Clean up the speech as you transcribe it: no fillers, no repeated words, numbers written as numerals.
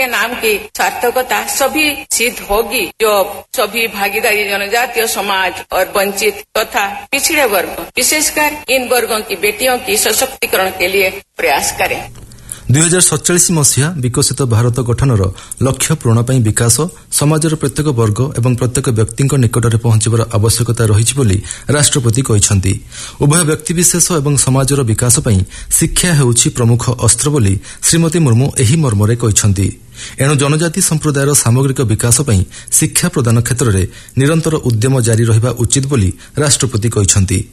के नाम की सार्थकता सभी सिद्ध होगी जो सभी भागीदारी जनजातीय समाज और वंचित तथा पिछड़े वर्ग विशेषकर इन वर्गों की बेटियों की सशक्तिकरण के लिए प्रयास करें। 2047 मसीहा विकसित भारत गठनर लक्ष्य पूरण ପାଇଁ विकास समाजर प्रत्येक वर्ग एवं प्रत्येक व्यक्ति निकटରେ पहुंचबार आवश्यकता रहिछि बोली राष्ट्रपति कहिसंती। उभय व्यक्तिविशेष एवं समाजर विकास ପାଇଁ शिक्षा हेउछि प्रमुख अस्त्र बोली श्रीमती मुर्मू एही मर्मरे कहिसंती। एणु जनजाति संप्रदायर सामग्रिक विकास ପାଇଁ शिक्षा प्रदान क्षेत्र में निरंतर उद्यम जारी रहिबा उचित बोली राष्ट्रपति कहिसंती।